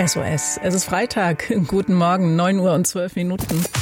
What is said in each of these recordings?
SOS. Es ist Freitag. Guten Morgen, 9:12 Uhr.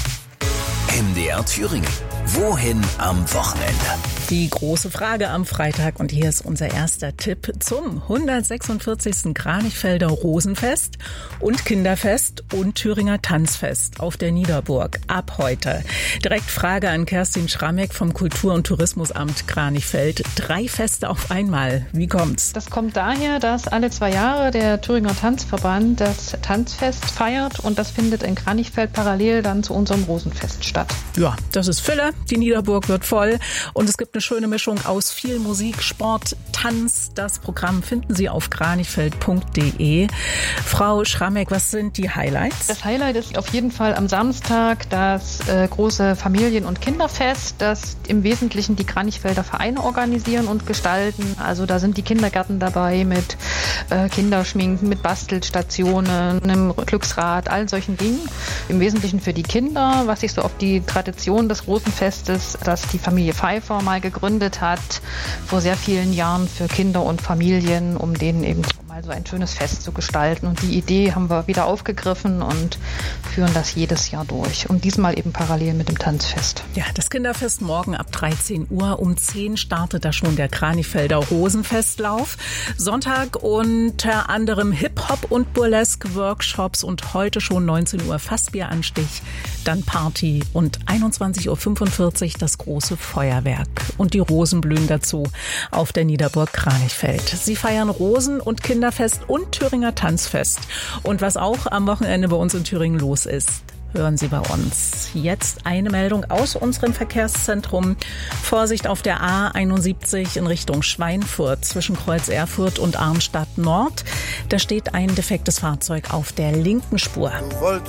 MDR Thüringen. Wohin am Wochenende? Die große Frage am Freitag und hier ist unser erster Tipp zum 146. Kranichfelder Rosenfest und Kinderfest und Thüringer Tanzfest auf der Niederburg ab heute. Direkt Frage an Kerstin Schrammeck vom Kultur- und Tourismusamt Kranichfeld. 3 Feste auf einmal. Wie kommt's? Das kommt daher, dass alle 2 Jahre der Thüringer Tanzverband das Tanzfest feiert und das findet in Kranichfeld parallel dann zu unserem Rosenfest statt. Ja, das ist Fülle. Die Niederburg wird voll und es gibt eine schöne Mischung aus viel Musik, Sport, Tanz. Das Programm finden Sie auf kranichfeld.de. Frau Schrammeck, was sind die Highlights? Das Highlight ist auf jeden Fall am Samstag das große Familien- und Kinderfest, das im Wesentlichen die Kranichfelder Vereine organisieren und gestalten. Also da sind die Kindergärten dabei mit Kinderschminken, mit Bastelstationen, einem Glücksrad, all solchen Dingen. Im Wesentlichen für die Kinder, was sich so auf die Tradition des Rosenfestes, das die Familie Pfeiffer mal gegründet hat, vor sehr vielen Jahren für Kinder und Familien, um denen eben mal so ein schönes Fest zu gestalten. Und die Idee haben wir wieder aufgegriffen und führen das jedes Jahr durch. Und diesmal eben parallel mit dem Tanzfest. Ja, das Kinderfest morgen ab 13 Uhr. Um 10 startet da schon der Kranichfelder Rosenfestlauf. Sonntag unter anderem Hip-Hop und Burlesque-Workshops und heute schon 19 Uhr Fassbieranstich, dann Party und 21:45 Uhr das große Feuerwerk. Und die Rosen blühen dazu auf der Niederburg Kranichfeld. Sie feiern Rosen- und Kinderfest und Thüringer Tanzfest. Und was auch am Wochenende bei uns in Thüringen los ist, hören Sie bei uns. Jetzt eine Meldung aus unserem Verkehrszentrum. Vorsicht auf der A71 in Richtung Schweinfurt zwischen Kreuz Erfurt und Arnstadt Nord. Da steht ein defektes Fahrzeug auf der linken Spur. Du wolltest